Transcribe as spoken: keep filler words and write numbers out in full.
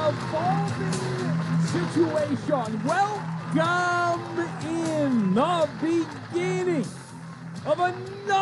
evolving situation. Welcome in the beginning of another